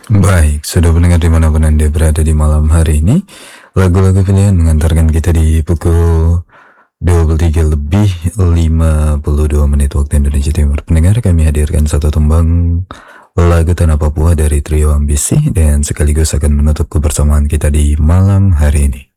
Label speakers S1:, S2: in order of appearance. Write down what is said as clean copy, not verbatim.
S1: Baik, sudah mendengar dimanapun Anda berada di malam hari ini. Lagu-lagu pilihan mengantarkan kita di pukul 23 lebih 52 menit waktu Indonesia Timur. Pendengar, kami hadirkan satu tembang lagu Tanah Papua dari Trio Ambisi dan sekaligus akan menutup kebersamaan kita di malam hari ini.